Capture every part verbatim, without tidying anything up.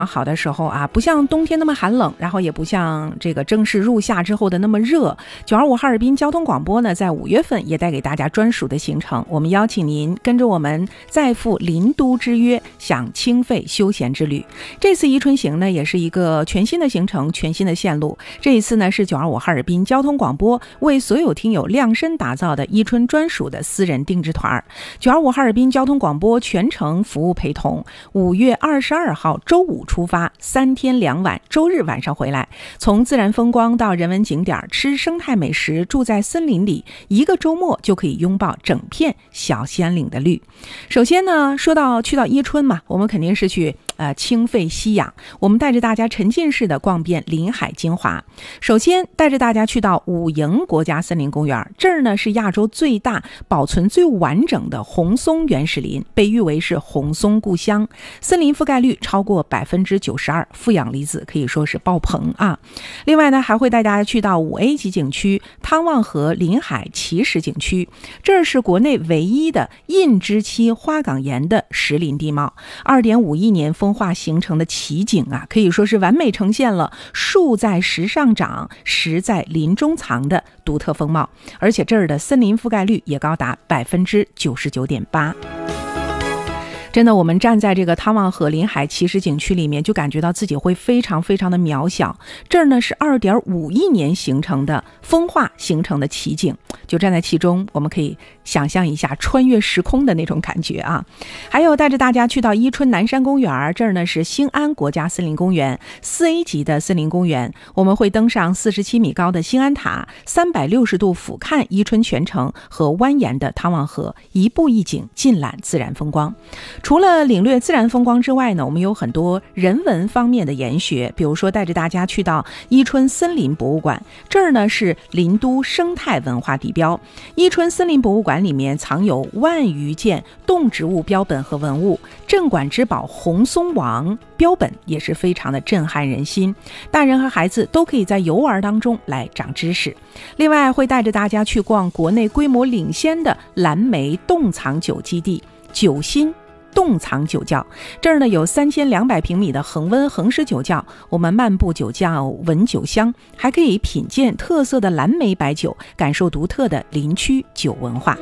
好的时候啊，不像冬天那么寒冷，然后也不像这个正式入夏之后的那么热。九二五哈尔滨交通广播呢，在五月份也带给大家专属的行程，我们邀请您跟着我们再赴林都之约，享清肺休闲之旅。这次宜春行呢，也是一个全新的行程，全新的线路。这一次呢，是九二五哈尔滨交通广播为所有听友量身打造的宜春专属的私人定制团。九二五哈尔滨交通广播全程服务陪同，五月二十二号周五出发，三天两晚，周日晚上回来。从自然风光到人文景点，吃生态美食，住在森林里，一个周末就可以拥抱整片小仙岭的绿。首先呢，说到去到伊春嘛，我们肯定是去呃清肺吸氧。我们带着大家沉浸式的逛遍林海精华。首先带着大家去到武营国家森林公园，这儿呢是亚洲最大、保存最完整的红松原始林，被誉为是红松故乡，森林覆盖率超过百分之九十二，负氧离子可以说是爆棚啊！另外呢，还会带大家去到五 A 级景区汤旺河林海奇石景区，这是国内唯一的印支期花岗岩的石林地貌， 二点五亿年风化形成的奇景啊，可以说是完美呈现了树在石上长，石在林中藏的独特风貌，而且这儿的森林覆盖率也高达百分之九十九点八。真的，我们站在这个汤旺河林海奇石景区里面，就感觉到自己会非常非常的渺小。这儿呢是 二点五亿年形成的风化形成的奇景，就站在其中，我们可以想象一下穿越时空的那种感觉啊。还有带着大家去到伊春南山公园，这儿呢是兴安国家森林公园， 四 A 级的森林公园，我们会登上四十七米高的兴安塔，三百六十度俯瞰伊春全城和蜿蜒的汤旺河，一步一景，尽览自然风光。除了领略自然风光之外呢，我们有很多人文方面的研学，比如说带着大家去到伊春森林博物馆，这儿呢是林都生态文化地标。伊春森林博物馆里面藏有万余件动植物标本和文物，镇馆之宝红松王标本也是非常的震撼人心，大人和孩子都可以在游玩当中来长知识。另外会带着大家去逛国内规模领先的蓝莓冻藏酒基地九新冻藏酒窖，这儿呢有三千两百平米的恒温恒湿酒窖，我们漫步酒窖闻酒香，还可以品鉴特色的蓝莓白酒，感受独特的林区酒文化。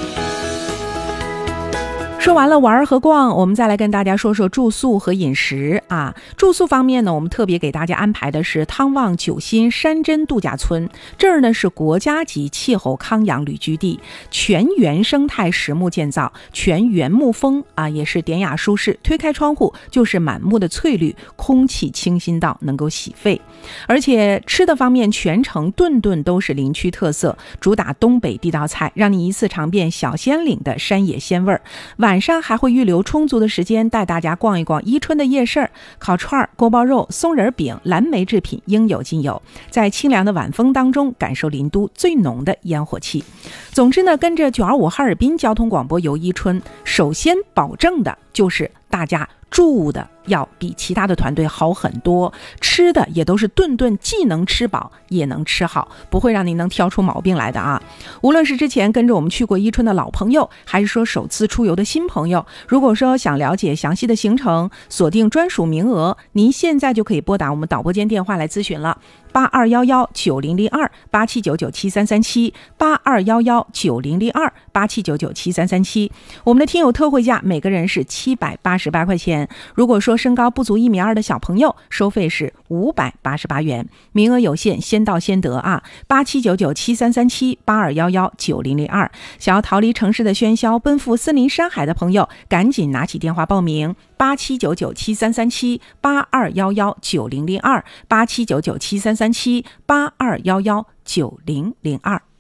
说完了玩和逛，我们再来跟大家说说住宿和饮食啊。住宿方面呢，我们特别给大家安排的是汤旺九新山珍度假村，这儿呢是国家级气候康养旅居地，全原生态实木建造，全原木风啊，也是典雅舒适，推开窗户就是满目的翠绿，空气清新到能够洗肺。而且吃的方面，全程顿顿都是林区特色，主打东北地道菜，让你一次尝遍小仙岭的山野鲜味儿。晚上还会预留充足的时间带大家逛一逛伊春的夜市，烤串、锅包肉、松仁饼、蓝莓制品应有尽有，在清凉的晚风当中感受林都最浓的烟火气。总之呢，跟着九二五哈尔滨交通广播游伊春，首先保证的就是大家住的要比其他的团队好很多，吃的也都是顿顿既能吃饱也能吃好，不会让您能挑出毛病来的啊。无论是之前跟着我们去过伊春的老朋友，还是说首次出游的新朋友，如果说想了解详细的行程，锁定专属名额，您现在就可以拨打我们导播间电话来咨询了，八二一一九零零二八七九九七三三七，八二一一九零零二八七九九七三三七。我们的听友特惠价每个人是七百八十八块钱，如果说身高不足一米二的小朋友，收费是五百八十八元，名额有限，先到先得啊！八七九九七三三七，八二一一九零零二。想要逃离城市的喧嚣，奔赴森林山海的朋友，赶紧拿起电话报名。八七九九七三三七，八二一一九零零二，八七九九七三三七，八二一一九零零二。